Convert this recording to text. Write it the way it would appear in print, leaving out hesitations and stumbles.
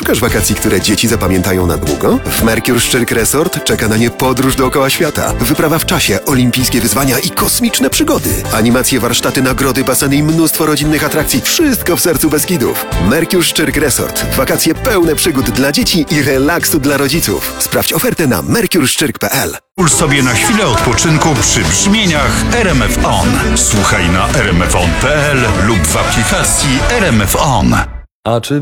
Szukasz wakacji, które dzieci zapamiętają na długo? W Mercure Szczyrk Resort czeka na nie podróż dookoła świata, wyprawa w czasie, olimpijskie wyzwania i kosmiczne przygody. Animacje, warsztaty, nagrody, baseny i mnóstwo rodzinnych atrakcji. Wszystko w sercu Beskidów. Mercure Szczyrk Resort. Wakacje pełne przygód dla dzieci i relaksu dla rodziców. Sprawdź ofertę na mercureszczyrk.pl. Pozwól sobie na chwilę odpoczynku przy brzmieniach RMF On. Słuchaj na rmfon.pl lub w aplikacji RMF On. A czy